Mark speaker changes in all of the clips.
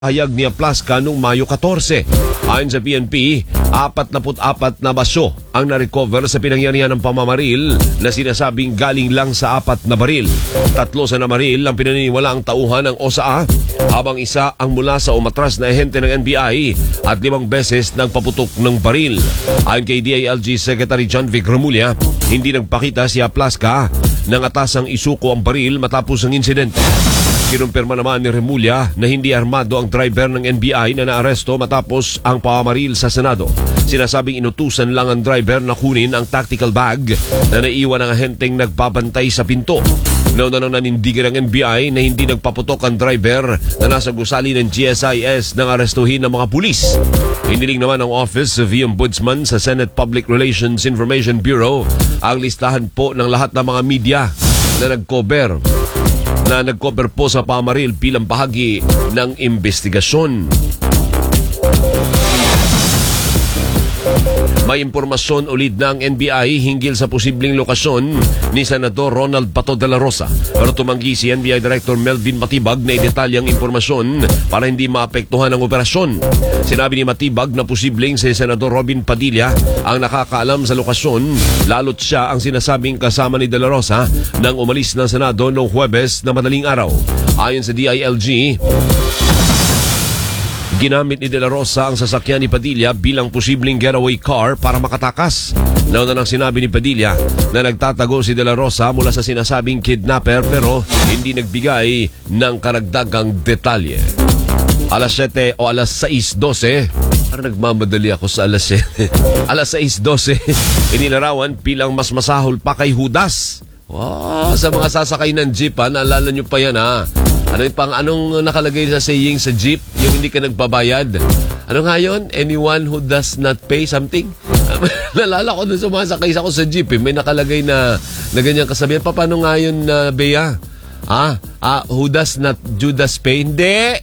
Speaker 1: Hayag niya Plaska noong Mayo 14. Ayon sa PNP, 44 na baso ang na-recover sa pinangyarihan ng pamamaril na sinasabing galing lang sa 4 na baril. 3 sa namaril ang pinaniniwala ang tauhan ng OSA, habang isa ang mula sa umatras na ahente ng NBI at 5 beses nagpaputok ng baril. Ayon kay DILG Secretary John Vic Remulla, hindi nagpakita si Plaska ng atasang isuko ang baril matapos ang insidente. Kinumpirma naman ni Remulla na hindi armado ang driver ng NBI na naaresto matapos ang pamamaril sa Senado. Sinasabing inutusan lang ang driver na kunin ang tactical bag na naiwan ng ahenteng nagbabantay sa pinto. Nauna nang nanindigan ng NBI na hindi nagpaputok ang driver na nasa gusali ng GSIS nang arestuhin ng mga pulis. Hiniling naman ng Office of the Ombudsman sa Senate Public Relations Information Bureau ang listahan po ng lahat ng mga media na nag-cover po sa pamaril bilang bahagi ng investigasyon. May impormasyon ulit ng NBI hinggil sa posibleng lokasyon ni Senador Ronald Bato de la Rosa. Pero tumanggi si NBI Director Melvin Matibag na idetalyang impormasyon para hindi maapektuhan ang operasyon. Sinabi ni Matibag na posibleng si Senador Robin Padilla ang nakakaalam sa lokasyon, lalo't siya ang sinasabing kasama ni de la Rosa nang umalis ng Senado noong Huwebes na madaling araw. Ayon sa DILG, ginamit ni De La Rosa ang sasakyan ni Padilla bilang posibleng getaway car para makatakas. Nauna nang sinabi ni Padilla na nagtatago si De La Rosa mula sa sinasabing kidnapper pero hindi nagbigay ng karagdagang detalye. Alas 7 o alas 6:12, parang nagmamadali ako sa alas 7. Alas 6:12, inilarawan bilang mas masahol pa kay Judas. Wow, sa mga sasakay ng jeep, naalala nyo pa yan anong nakalagay sa saying sa jeep? Yung hindi ka nagbabayad. Ano nga yun? Anyone who does not pay something? Nalala ko nung sumasakay ako sa jeep, may nakalagay na ganyan kasabihan. Paano nga yun, Bea? Who does not Judas pay? Hindi!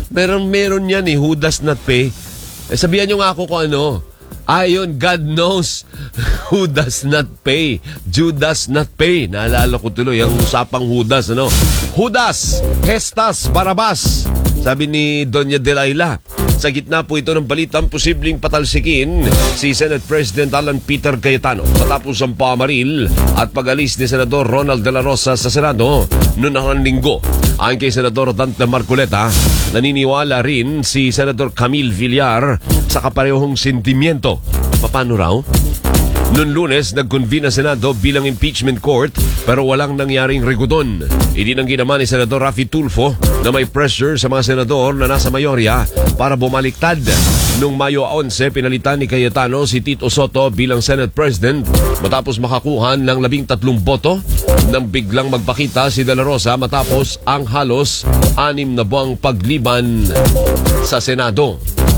Speaker 1: Meron yan who does not pay. Sabihan nyo nga ako kung ano. Ayun, God knows who does not pay. Judas not pay. Naalala ko tuloy ang usapang Judas, Judas, Hestas, Barabas, sabi ni Doña Delilah. Sa gitna po ito ng balitang posibleng patalsikin si Senate President Alan Peter Cayetano matapos ang pamaril at pag-alis ni Senador Ronald de la Rosa sa Senado noong nakaraang linggo. Ayon kay Senador Dante Marcoleta, naniniwala rin si Senador Camille Villar sa kaparehong sentimiento. Paano raw? Noong Lunes, nag-convene ang Senado bilang impeachment court pero walang nangyaring regodon. Idinanggi naman ni Senador Raffy Tulfo na may pressure sa mga senador na nasa mayorya para bumaliktad. Noong Mayo 11, pinalitan ni Cayetano si Tito Soto bilang Senate President matapos makakuha ng 13 boto nang biglang magpakita si De La Rosa matapos ang halos 6 na buwang pagliban sa Senado.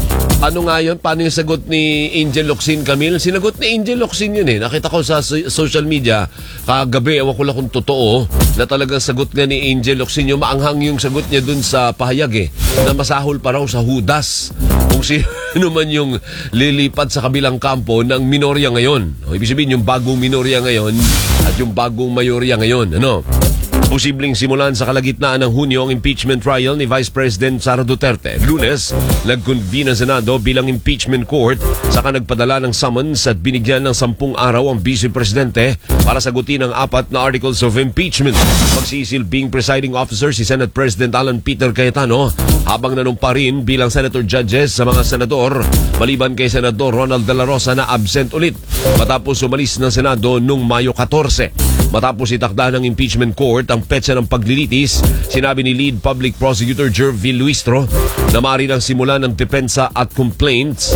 Speaker 1: Ano nga yun? Paano yung sagot ni Angel Locsin, Camille? Sinagot ni Angel Locsin yun Nakita ko sa social media kagabi, ewan ko lang kung totoo, na talagang sagot nga ni Angel Locsin yung maanghang yung sagot niya dun sa pahayag na masahol pa raw sa Judas kung sino man yung lilipat sa kabilang kampo ng minorya ngayon. Ibig sabihin yung bagong minorya ngayon at yung bagong mayorya ngayon. Posibleng simulan sa kalagitnaan ng Hunyo ang impeachment trial ni Vice President Sara Duterte. Lunes, nag-convene ang Senado bilang impeachment court saka nagpadala ng summons at binigyan ng 10 araw ang Vice Presidente para sagutin ang 4 na articles of impeachment. Magsisilbing presiding officer si Senate President Alan Peter Cayetano habang nanumpa rin bilang senator judges sa mga senador maliban kay Senador Ronald de la Rosa na absent ulit matapos umalis ng Senado noong Mayo 14. Matapos itakda ng impeachment court ang petsa ng paglilitis, sinabi ni Lead Public Prosecutor Jervil Luistro na maaari nang simulan ng depensa at complainants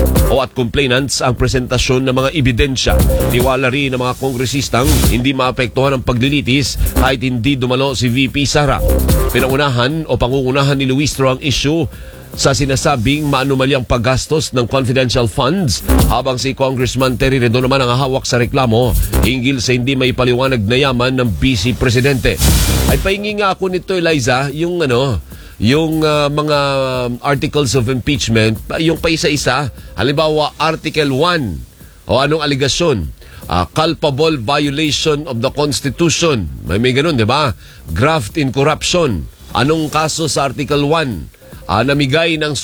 Speaker 1: ang presentasyon ng mga ebidensya. Tiwala rin ng mga kongresistang hindi maapektuhan ang paglilitis kahit hindi dumalo si VP Sara. Pangungunahan ni Luistro ang issue sa sinasabing maanumalyang paggastos ng confidential funds habang si Congressman Terry Redo naman ang hawak sa reklamo hinggil sa hindi may paliwanag na yaman ng Vice Presidente. Ay pahingi nga ako nito, Eliza, yung mga articles of impeachment, yung pa isa-isa. Halimbawa, Article 1 o anong aligasyon? Culpable violation of the Constitution. May ganun, di ba? Graft in corruption. Anong kaso sa Article 1? namigay ng